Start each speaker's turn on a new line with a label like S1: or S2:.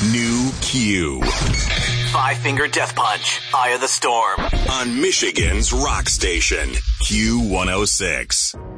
S1: New Q.
S2: Five Finger Death Punch, Eye of the Storm.
S1: On Michigan's rock station, Q106.